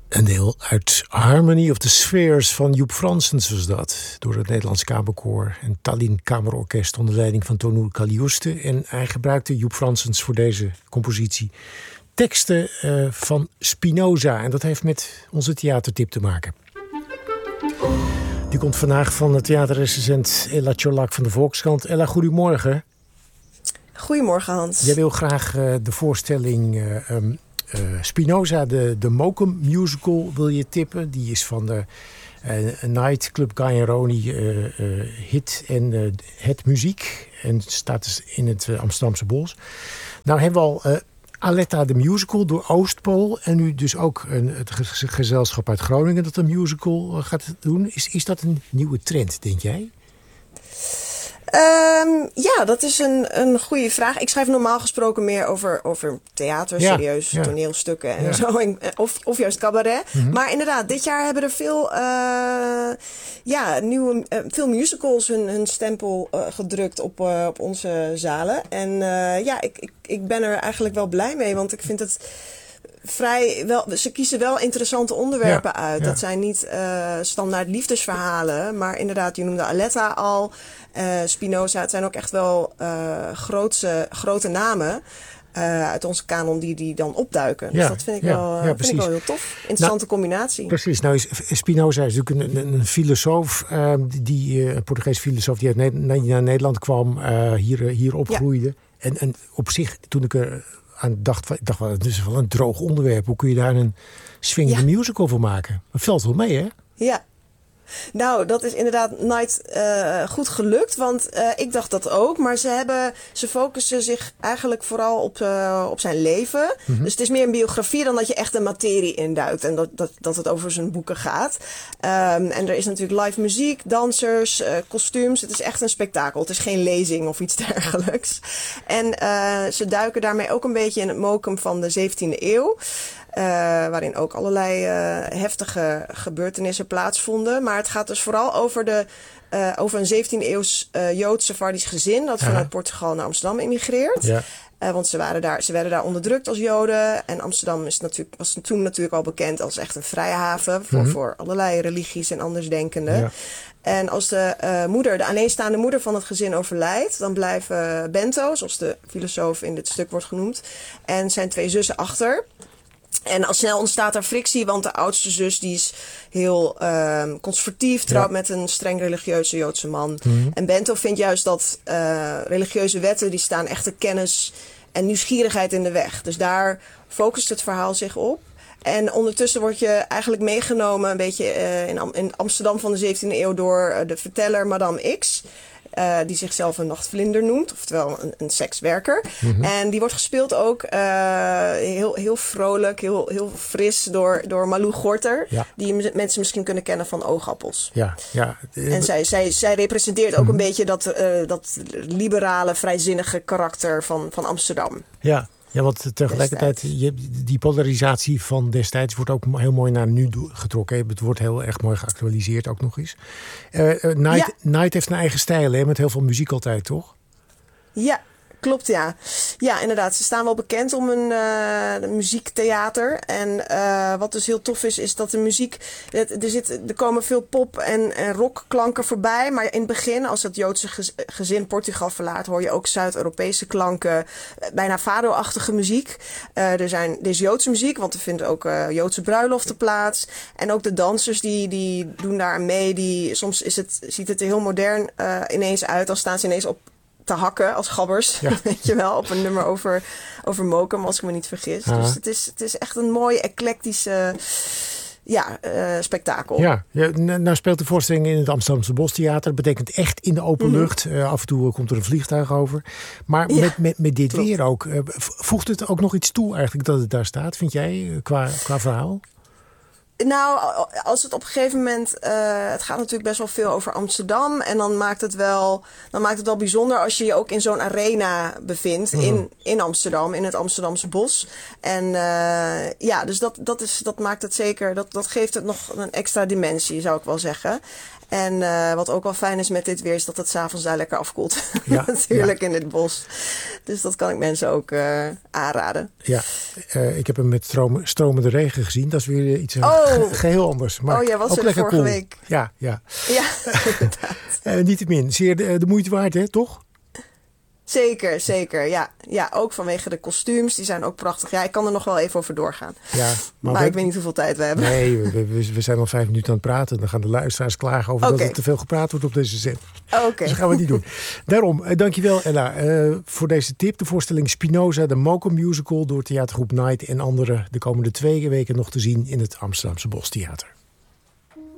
Een deel uit Harmony of the Spheres van Joep Franssens was dat. Door het Nederlands Kamerkoor en Tallinn Kamerorkest onder leiding van Tonur Kalioste. En hij gebruikte Joep Franssens voor deze compositie teksten van Spinoza. En dat heeft met onze theatertip te maken. Die komt vandaag van de theaterrecensent Ella Tjolak van de Volkskrant. Ella, goedemorgen. Goedemorgen, Hans. Jij wil graag de voorstelling Spinoza, de Mokum musical, wil je tippen. Die is van de Night Club Guy hit en het muziek. En staat dus in het Amsterdamse Bos. Nou hebben we al Aletta de musical door Oostpool. En nu dus ook het gezelschap uit Groningen dat een musical gaat doen. Is dat een nieuwe trend, denk jij? Ja, dat is een goede vraag. Ik schrijf normaal gesproken meer over theater, serieus toneelstukken en zo. Of juist cabaret. Mm-hmm. Maar inderdaad, dit jaar hebben er veel musicals hun stempel gedrukt op onze zalen. En ik ben er eigenlijk wel blij mee, want ik vind het ze kiezen wel interessante onderwerpen uit. Ja. Dat zijn niet standaard liefdesverhalen, maar inderdaad, je noemde Aletta al, Spinoza. Het zijn ook echt wel grote namen uit onze kanon die dan opduiken. Dus dat vind ik wel heel tof. Interessante combinatie. Precies. Nou is Spinoza is natuurlijk een filosoof, een Portugees filosoof die naar Nederland kwam, hier opgroeide. Ja. En op zich, toen ik aan dacht, het is wel een droog onderwerp. Hoe kun je daar een swingende musical van maken? Dat valt wel mee, hè? Ja. Nou, dat is inderdaad nooit goed gelukt, want ik dacht dat ook. Maar ze focussen zich eigenlijk vooral op zijn leven. Mm-hmm. Dus het is meer een biografie dan dat je echt de materie induikt en dat het over zijn boeken gaat. En er is natuurlijk live muziek, dansers, kostuums. Het is echt een spektakel. Het is geen lezing of iets dergelijks. En ze duiken daarmee ook een beetje in het Mokum van de 17e eeuw. Waarin ook allerlei heftige gebeurtenissen plaatsvonden. Maar het gaat dus vooral over een 17e-eeuws Joods Sephardisch gezin dat vanuit Portugal naar Amsterdam emigreert. Ja. Want ze werden daar onderdrukt als Joden. En Amsterdam was toen natuurlijk al bekend als echt een vrije haven voor allerlei religies en andersdenkenden. Ja. En als de alleenstaande moeder van het gezin overlijdt, dan blijven Bento, zoals de filosoof in dit stuk wordt genoemd, en zijn 2 zussen achter. En al snel ontstaat daar frictie, want de oudste zus die is heel conservatief, trouwt met een streng religieuze Joodse man. Mm-hmm. En Bento vindt juist dat religieuze wetten, die staan echte kennis en nieuwsgierigheid in de weg. Dus daar focust het verhaal zich op. En ondertussen word je eigenlijk meegenomen een beetje in Amsterdam van de 17e eeuw door de verteller Madame X. Die zichzelf een nachtvlinder noemt, oftewel een sekswerker. Mm-hmm. En die wordt gespeeld ook heel vrolijk, heel fris door Malou Gorter. Ja. Die mensen misschien kunnen kennen van Oogappels. Ja. En zij representeert ook een beetje dat liberale, vrijzinnige karakter van Amsterdam. Ja. Ja, want tegelijkertijd, die polarisatie van destijds wordt ook heel mooi naar nu getrokken. Het wordt heel erg mooi geactualiseerd ook nog eens. Night heeft een eigen stijl, hè, met heel veel muziek altijd, toch? Ja, klopt, ja. Ja, inderdaad. Ze staan wel bekend om een muziektheater. En wat dus heel tof is dat de muziek... Er komen veel pop- en rockklanken voorbij. Maar in het begin, als het Joodse gezin Portugal verlaat, hoor je ook Zuid-Europese klanken. Bijna fado-achtige muziek. Er is Joodse muziek, want er vindt ook Joodse bruiloften plaats. En ook de dansers die doen daar mee. Soms ziet het er heel modern ineens uit. Dan staan ze ineens op te hakken als gabbers, weet je wel, op een nummer over Mokum, als ik me niet vergis. Dus het is echt een mooie, eclectische spektakel. Ja, nou speelt de voorstelling in het Amsterdamse Bostheater. Dat betekent echt in de open lucht. Af en toe komt er een vliegtuig over. Maar met dit weer ook, voegt het ook nog iets toe eigenlijk dat het daar staat, vind jij, qua verhaal? Nou, als het op een gegeven moment... het gaat natuurlijk best wel veel over Amsterdam. En dan maakt het wel bijzonder als je je ook in zo'n arena bevindt. In Amsterdam, in het Amsterdamse Bos. En dus dat maakt het zeker... Dat geeft het nog een extra dimensie, zou ik wel zeggen. En wat ook wel fijn is met dit weer is dat het 's avonds daar lekker afkoelt. Ja, Natuurlijk in het bos. Dus dat kan ik mensen ook aanraden. Ja, ik heb hem met stromende regen gezien. Dat is weer iets geheel anders. Maar jij was ook er lekker vorige cool. week. Ja. Ja, inderdaad. Niettemin, zeer de moeite waard, hè, toch? Zeker. Ja, ook vanwege de kostuums. Die zijn ook prachtig. Ja, ik kan er nog wel even over doorgaan. Ja, maar ik weet niet hoeveel tijd we hebben. Nee, we zijn al 5 minuten aan het praten. Dan gaan de luisteraars klagen over dat er te veel gepraat wordt op deze zet. Dus dat gaan we niet doen. Daarom, dankjewel Ella voor deze tip. De voorstelling Spinoza, de Mokum Musical door theatergroep Night en anderen de komende 2 weken nog te zien in het Amsterdamse Bostheater.